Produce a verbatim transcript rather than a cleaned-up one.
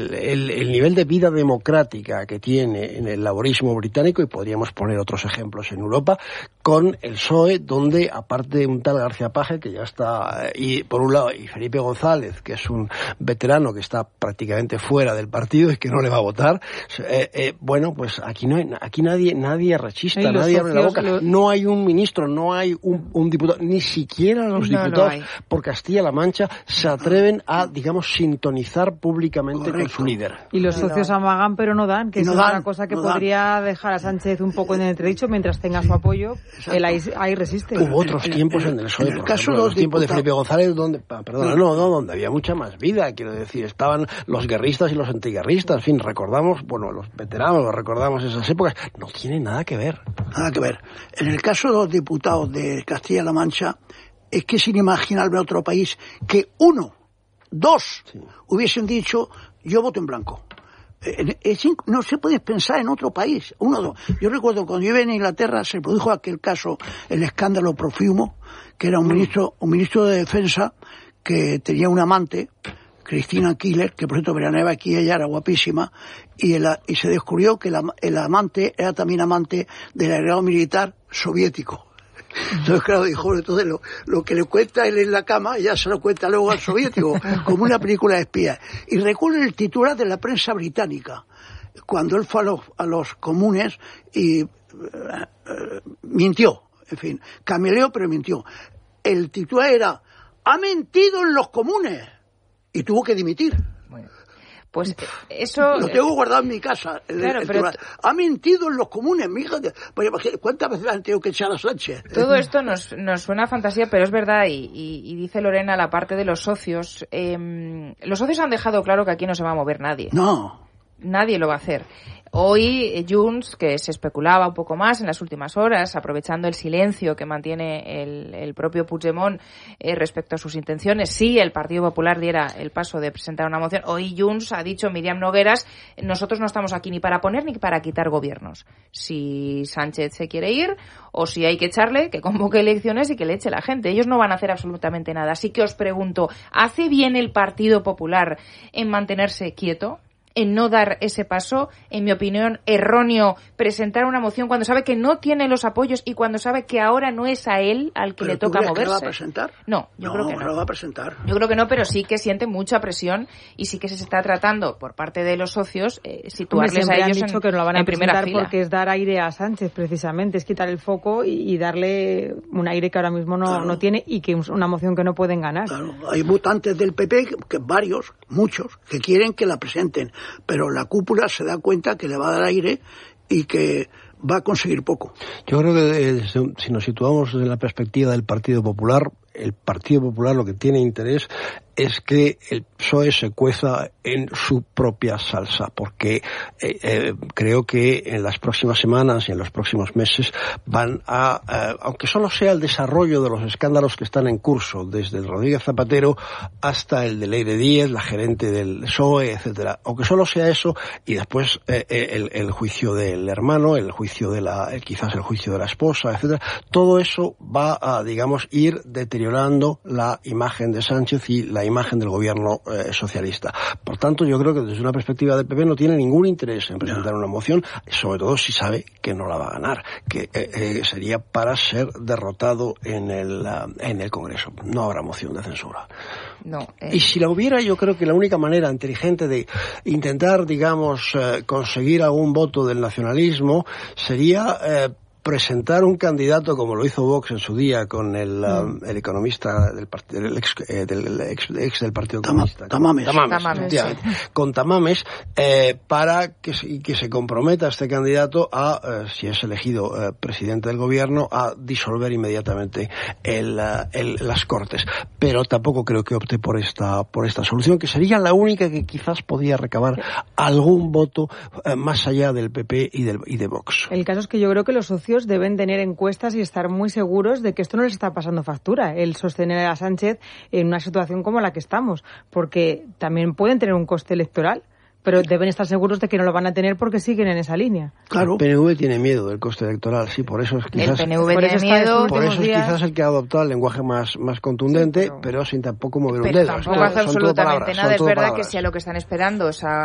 el, el, el nivel de vida democrática que tiene en el laborismo británico, y podríamos poner otros ejemplos en Europa, con el P S O E, donde aparte de un tal García Paje, que ya está, y por un lado, y Felipe González, que es un veterano que está prácticamente fuera del partido y que no le va a votar, eh, eh, bueno, pues aquí no hay, aquí nadie nadie rechista, nadie abre la boca, lo... no hay un ministro, no hay un, un diputado, ni siquiera los no, diputados no por Castilla-La Mancha se atreven a, digamos, sintonizar públicamente Correcto. Con su líder. Y los socios amagan pero no dan, que no es dan, una cosa que no podría dan. dejar a Sánchez un poco en el entredicho mientras tenga su apoyo. Exacto. Él ahí, ahí resiste. Hubo otros tiempos en el P S O E, en el por caso ejemplo, los tiempos de Felipe González, donde, perdona, no, no, donde había mucha más vida, quiero decir, estaban los guerristas y los antiguerristas, en fin, recordamos, bueno, los veteranos, los recordamos esas épocas, no tiene nada que ver. Nada que ver. En el caso de los diputados de Castilla-La Mancha, es que es inimaginable otro país que uno, dos, sí. hubiesen dicho, yo voto en blanco. Es, no se puede pensar en otro país. Uno, dos. Yo recuerdo cuando yo iba en Inglaterra se produjo aquel caso, el escándalo Profumo, que era un ministro, un ministro de defensa que tenía un amante, Cristina Killer, que por cierto veraneaba aquí, ella era guapísima, y, el, y se descubrió que el, el amante era también amante del agregado militar soviético. Entonces, claro, dijo, entonces lo, lo que le cuenta él en la cama, ella se lo cuenta luego al soviético, como una película de espías. Y recuerdo el titular de la prensa británica, cuando él fue a los, a los comunes y uh, uh, mintió, en fin, cameleó pero mintió. El titular era, ha mentido en los comunes, y tuvo que dimitir. Bueno. Pues eso... Lo tengo guardado en mi casa. El, claro, el pero t- ha mentido en los comunes, mi hija. ¿Cuántas veces han tenido que echar a Sánchez? Todo esto nos, nos suena a fantasía, pero es verdad, y, y, y dice Lorena, la parte de los socios. Eh, los socios han dejado claro que aquí no se va a mover nadie. No. Nadie lo va a hacer. Hoy, Junts, que se especulaba un poco más en las últimas horas, aprovechando el silencio que mantiene el, el propio Puigdemont eh, respecto a sus intenciones, si el Partido Popular diera el paso de presentar una moción, hoy Junts ha dicho, Miriam Nogueras, nosotros no estamos aquí ni para poner ni para quitar gobiernos. Si Sánchez se quiere ir, o si hay que echarle, que convoque elecciones y que le eche la gente. Ellos no van a hacer absolutamente nada. Así que os pregunto, ¿hace bien el Partido Popular en mantenerse quieto? En no dar ese paso, en mi opinión, erróneo presentar una moción cuando sabe que no tiene los apoyos y cuando sabe que ahora no es a él al que ¿Pero le toca moverse. ¿Pero lo va a presentar? No, yo no, creo que no. No lo va a presentar. Yo creo que no, pero sí que siente mucha presión y sí que se está tratando por parte de los socios eh, situarles Hombre, a ellos han dicho en, que no lo van a en primera presentar fila. Porque es dar aire a Sánchez, precisamente, es quitar el foco y, y darle un aire que ahora mismo no, claro. no tiene y que es una moción que no pueden ganar. Claro, hay votantes del P P, que, que varios, muchos, que quieren que la presenten, pero la cúpula se da cuenta que le va a dar aire y que va a conseguir poco. Yo creo que eh, si nos situamos desde la perspectiva del Partido Popular, el Partido Popular lo que tiene interés es que el P S O E se cueza en su propia salsa, porque eh, eh, creo que en las próximas semanas y en los próximos meses van a, eh, aunque solo sea el desarrollo de los escándalos que están en curso, desde el Rodríguez Zapatero hasta el de Leire Díez, la gerente del P S O E, etcétera, aunque solo sea eso, y después eh, el, el juicio del hermano, el juicio de la, el, quizás el juicio de la esposa, etcétera, todo eso va a, digamos, ir deteriorando la imagen de Sánchez y la imagen del gobierno eh, socialista. Por tanto, yo creo que desde una perspectiva del P P no tiene ningún interés en presentar no. una moción, sobre todo si sabe que no la va a ganar, que eh, eh, sería para ser derrotado en el, uh, en el Congreso. No habrá moción de censura. No, eh. Y si la hubiera, yo creo que la única manera inteligente de intentar, digamos, eh, conseguir algún voto del nacionalismo sería eh, presentar un candidato como lo hizo Vox en su día con el, mm. um, el economista del, part- del, ex, eh, del ex, ex del Partido Tama, Comunista. Tamames. Tamames, Tamames sí. Con Tamames, eh, para que, que se comprometa este candidato a, eh, si es elegido eh, presidente del gobierno, a disolver inmediatamente el, uh, el, las Cortes. Pero tampoco creo que opte por esta, por esta solución, que sería la única que quizás podía recabar algún voto eh, más allá del P P y, del, y de Vox. El caso es que yo creo que los socios deben tener encuestas y estar muy seguros de que esto no les está pasando factura, el sostener a Sánchez en una situación como la que estamos, porque también pueden tener un coste electoral, pero deben estar seguros de que no lo van a tener porque siguen en esa línea. Claro. El P N V tiene miedo del coste electoral, sí, por eso es quizás... El P N V tiene miedo... Por eso es quizás el que ha adoptado el lenguaje más, más contundente, sí, pero... pero sin tampoco mover pero un dedo. tampoco hace absolutamente nada. Es verdad palabras. Que si a lo que están esperando es a